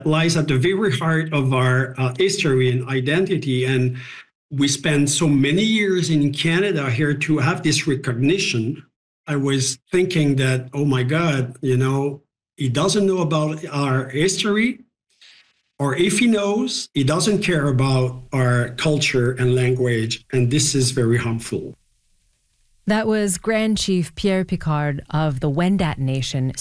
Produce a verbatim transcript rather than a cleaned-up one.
lies at the very heart of our uh, history and identity. And we spent so many years in Canada here to have this recognition. I was thinking that, oh my God, you know, he doesn't know about our history, or if he knows, he doesn't care about our culture and language. And this is very harmful. That was Grand Chief Pierre Picard of the Wendat Nation